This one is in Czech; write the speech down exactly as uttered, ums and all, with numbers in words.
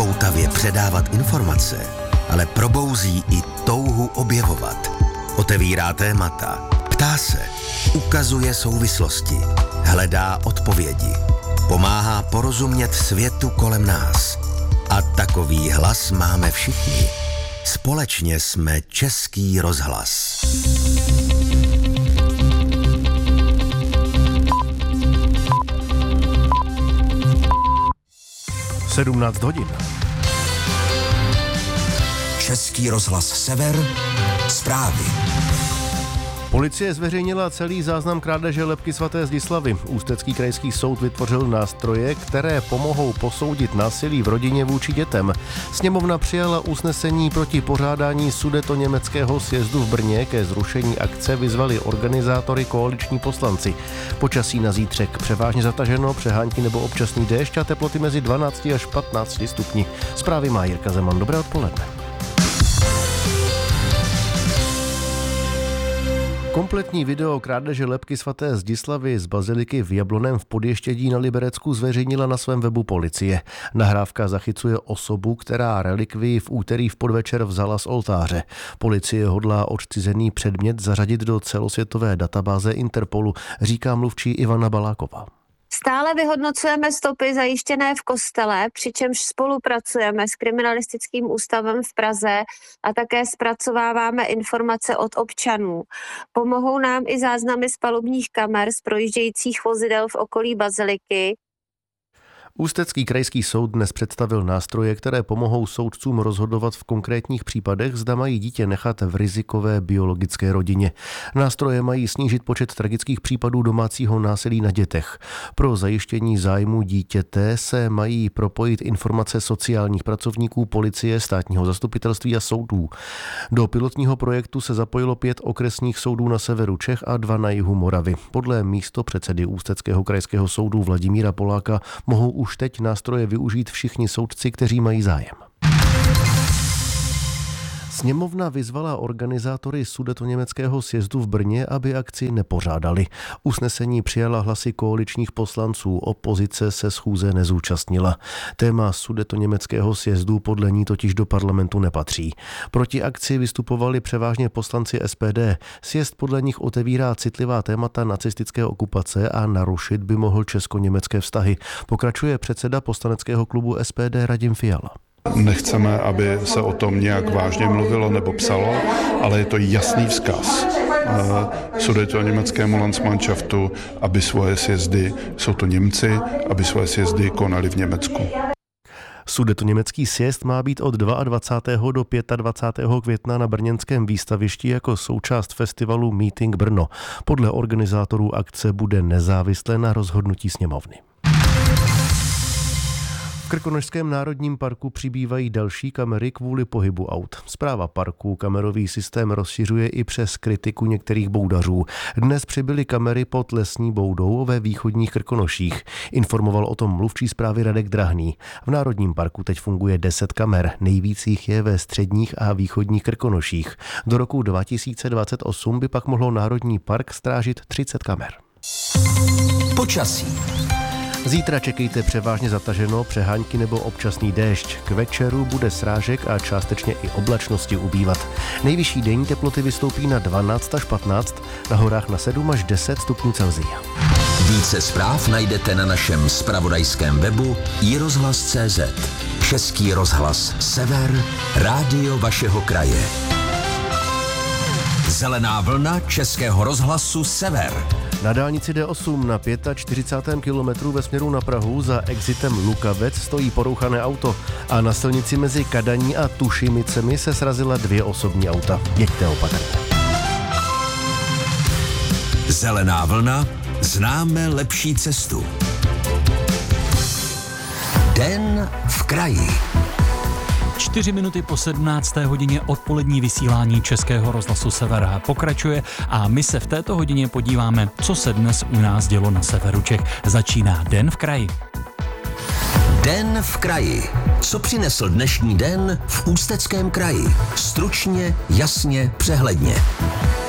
nepoutavě předávat informace, ale probouzí i touhu objevovat. Otevírá témata, ptá se, ukazuje souvislosti, hledá odpovědi, pomáhá porozumět světu kolem nás. A takový hlas máme všichni. Společně jsme Český rozhlas. sedmnáct hodin. Český rozhlas Sever, zprávy. Policie zveřejnila celý záznam krádeže lebky svaté Zdislavy. Ústecký krajský soud vytvořil nástroje, které pomohou posoudit násilí v rodině vůči dětem. Sněmovna přijala usnesení proti pořádání sudetoněmeckého sjezdu v Brně. Ke zrušení akce vyzvali organizátory koaliční poslanci. Počasí na zítřek převážně zataženo, přehánky nebo občasný déšť a teploty mezi dvanácti až patnácti stupni. Zprávy má Jirka Zeman. Dobré odpoledne. Kompletní video krádeže lebky svaté Zdislavy z baziliky v Jablonném v Podještědí na Liberecku zveřejnila na svém webu policie. Nahrávka zachycuje osobu, která relikvii v úterý v podvečer vzala z oltáře. Policie hodlá odcizený předmět zařadit do celosvětové databáze Interpolu, říká mluvčí Ivana Baláková. Stále vyhodnocujeme stopy zajištěné v kostele, přičemž spolupracujeme s Kriminalistickým ústavem v Praze a také zpracováváme informace od občanů. Pomohou nám i záznamy z palubních kamer z projíždějících vozidel v okolí baziliky. Ústecký krajský soud dnes představil nástroje, které pomohou soudcům rozhodovat v konkrétních případech, zda mají dítě nechat v rizikové biologické rodině. Nástroje mají snížit počet tragických případů domácího násilí na dětech. Pro zajištění zájmu dítěte se mají propojit informace sociálních pracovníků, policie, státního zastupitelství a soudů. Do pilotního projektu se zapojilo pět okresních soudů na severu Čech a dva na jihu Moravy. Podle místopředsedy Ústeckého krajského soudu Vladimíra Poláka mohou už teď nástroje využít všichni soudci, kteří mají zájem. Sněmovna vyzvala organizátory sudetoněmeckého sjezdu v Brně, aby akci nepořádali. Usnesení přijala hlasy koaličních poslanců, opozice se schůze nezúčastnila. Téma sudetoněmeckého sjezdu podle ní totiž do parlamentu nepatří. Proti akci vystupovali převážně poslanci S P D. Sjezd podle nich otevírá citlivá témata nacistické okupace a narušit by mohl česko-německé vztahy. Pokračuje předseda poslaneckého klubu S P D Radim Fiala. Nechceme, aby se o tom nějak vážně mluvilo nebo psalo, ale je to jasný vzkaz sudetoněmeckému Landsmannschaftu, aby svoje sjezdy, jsou to Němci, aby svoje sjezdy konali v Německu. Sudetoněmecký sjezd má být od dvacátého druhého do dvacátého pátého května na brněnském výstavišti jako součást festivalu Meeting Brno. Podle organizátorů akce bude nezávisle na rozhodnutí sněmovny. V Krkonošském národním parku přibývají další kamery kvůli pohybu aut. Správa parku kamerový systém rozšiřuje i přes kritiku některých boudařů. Dnes přibyly kamery pod Lesní boudou ve východních Krkonoších. Informoval o tom mluvčí správy Radek Drahný. V národním parku teď funguje deset kamer, nejvíc jich je ve středních a východních Krkonoších. Do roku dva tisíce dvacet osm by pak mohlo národní park strážit třicet kamer. Počasí. Zítra čekejte převážně zataženo, přehánky nebo občasný déšť. K večeru bude srážek a částečně i oblačnosti ubývat. Nejvyšší denní teploty vystoupí na dvanáct až patnáct, na horách na sedm až deset stupňů Celsia. Více zpráv najdete na našem zpravodajském webu i rozhlas tečka cé zet. Český rozhlas Sever, rádio vašeho kraje. Zelená vlna Českého rozhlasu Sever. Na dálnici D osm na čtyřicátém pátém kilometru ve směru na Prahu za exitem Lukavec stojí porouchané auto a na silnici mezi Kadaní a Tušimicemi se srazila dvě osobní auta. Jeďte opatrně. Zelená vlna, známe lepší cestu. Den v kraji. Čtyři minuty po sedmnácté hodině odpolední vysílání Českého rozhlasu Sever pokračuje a my se v této hodině podíváme, co se dnes u nás dělo na severu Čech. Začíná Den v kraji. Den v kraji. Co přinesl dnešní den v Ústeckém kraji? Stručně, jasně, přehledně.